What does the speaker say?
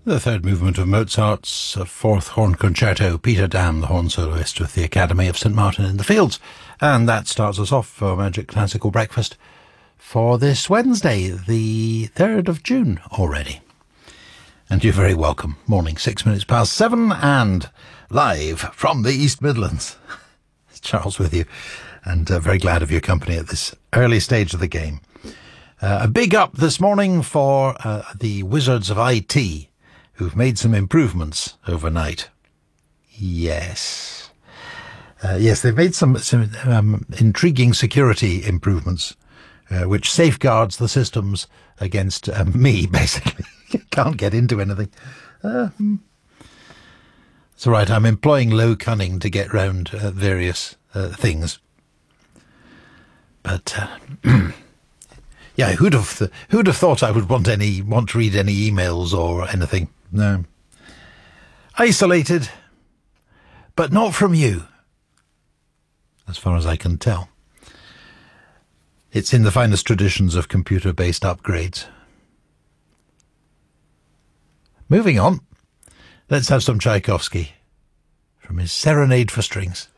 The third movement of Mozart's fourth horn concerto, Peter Dam, the horn soloist with the Academy of St Martin in the Fields. And that starts us off for Magic Classical Breakfast for this Wednesday, the 3rd of June already. And you're very welcome. Morning, 6 minutes past 7, and live from the East Midlands. It's Charles with you, and very glad of your company at this early stage of the game. A big up this morning for the Wizards of IT, who've made some improvements overnight. Yes, they've made some intriguing security improvements, which safeguards the systems against me, basically. Can't get into anything. It's all right, I'm employing low cunning to get round various things. But, yeah, who'd have thought I would want to read any emails or anything? No. Isolated, but not from you, as far as I can tell. It's in the finest traditions of computer-based upgrades. Moving on, let's have some Tchaikovsky from his Serenade for Strings.